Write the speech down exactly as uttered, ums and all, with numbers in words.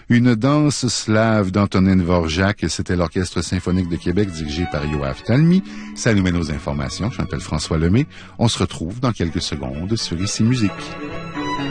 Une danse slave d'Antonin Dvorak. C'était l'Orchestre symphonique de Québec dirigé par Yoav Talmy. Ça nous mène aux informations. Je m'appelle François Lemay. On se retrouve dans quelques secondes sur Ici Musique.